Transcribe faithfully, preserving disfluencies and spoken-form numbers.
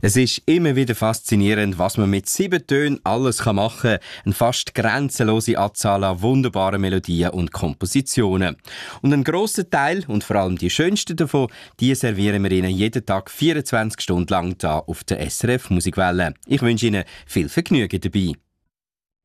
Es ist immer wieder faszinierend, was man mit sieben Tönen alles machen kann. Eine fast grenzenlose Anzahl an wunderbaren Melodien und Kompositionen. Und einen grossen Teil, und vor allem die schönsten davon, die servieren wir Ihnen jeden Tag vierundzwanzig Stunden lang hier auf der S R F Musikwelle. Ich wünsche Ihnen viel Vergnügen dabei.